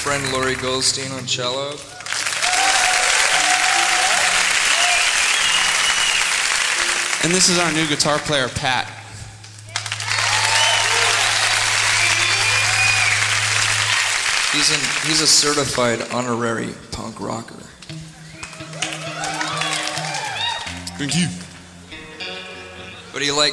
friend Lori Goldstein on cello. And this is our new guitar player, Pat. He's a certified honorary punk rocker. Thank you. But he